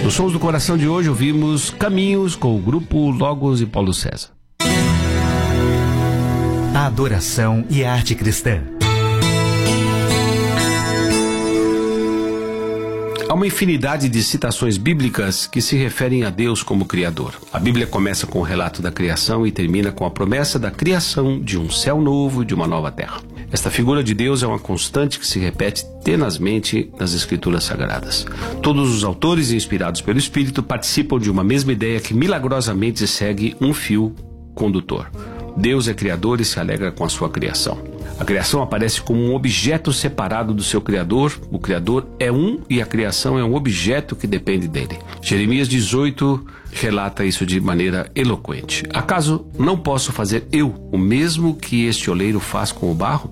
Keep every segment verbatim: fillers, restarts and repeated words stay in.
Nos Sons do Coração de hoje ouvimos Caminhos com o grupo Logos e Paulo César. A adoração e a arte cristã. Há uma infinidade de citações bíblicas que se referem a Deus como Criador. A Bíblia começa com o relato da criação e termina com a promessa da criação de um céu novo e de uma nova terra. Esta figura de Deus é uma constante que se repete tenazmente nas Escrituras Sagradas. Todos os autores inspirados pelo Espírito participam de uma mesma ideia que milagrosamente segue um fio condutor. Deus é Criador e se alegra com a sua criação. A criação aparece como um objeto separado do seu Criador. O Criador é um e a criação é um objeto que depende dele. Jeremias dezoito relata isso de maneira eloquente. Acaso não posso fazer eu o mesmo que este oleiro faz com o barro?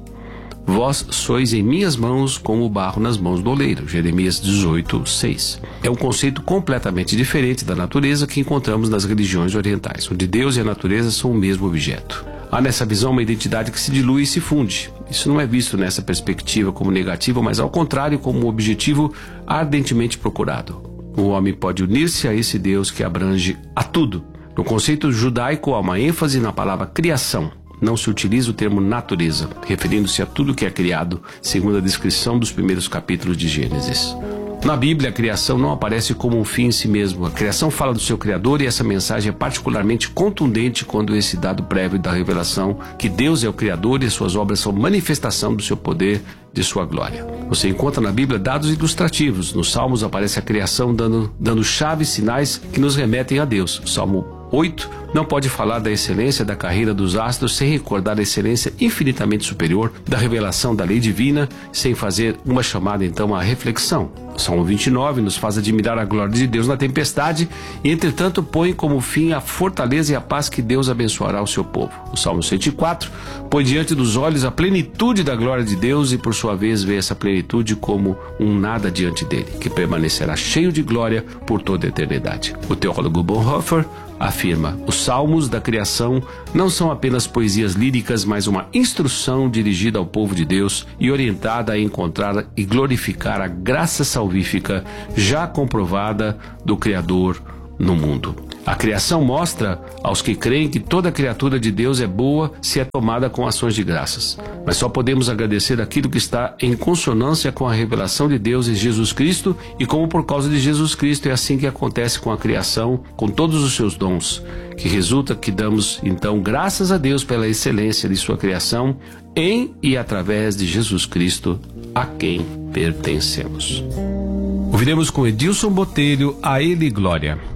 Vós sois em minhas mãos como o barro nas mãos do oleiro. Jeremias dezoito, seis. É um conceito completamente diferente da natureza que encontramos nas religiões orientais, onde Deus e a natureza são o mesmo objeto. Há nessa visão uma identidade que se dilui e se funde. Isso não é visto nessa perspectiva como negativa, mas ao contrário como um objetivo ardentemente procurado. O homem pode unir-se a esse Deus que abrange a tudo. No conceito judaico há uma ênfase na palavra criação. Não se utiliza o termo natureza, referindo-se a tudo que é criado, segundo a descrição dos primeiros capítulos de Gênesis. Na Bíblia, a criação não aparece como um fim em si mesmo. A criação fala do seu Criador e essa mensagem é particularmente contundente quando esse dado prévio da revelação que Deus é o Criador e as suas obras são manifestação do seu poder, de sua glória. Você encontra na Bíblia dados ilustrativos. Nos Salmos aparece a criação dando, dando chaves, sinais que nos remetem a Deus. Salmo oito não pode falar da excelência da carreira dos astros sem recordar a excelência infinitamente superior da revelação da lei divina, sem fazer uma chamada então à reflexão. O Salmo vinte e nove nos faz admirar a glória de Deus na tempestade e entretanto põe como fim a fortaleza e a paz que Deus abençoará o seu povo. O Salmo cento e quatro põe diante dos olhos a plenitude da glória de Deus e por sua vez vê essa plenitude como um nada diante dele, que permanecerá cheio de glória por toda a eternidade. O teólogo Bonhoeffer afirma: os salmos da criação não são apenas poesias líricas, mas uma instrução dirigida ao povo de Deus e orientada a encontrar e glorificar a graça salvífica já comprovada do Criador no mundo. A criação mostra aos que creem que toda criatura de Deus é boa se é tomada com ações de graças. Mas só podemos agradecer aquilo que está em consonância com a revelação de Deus em Jesus Cristo e como por causa de Jesus Cristo é assim que acontece com a criação, com todos os seus dons, que resulta que damos então graças a Deus pela excelência de sua criação em e através de Jesus Cristo, a quem pertencemos. Ouviremos com Edilson Botelho, A Ele Glória.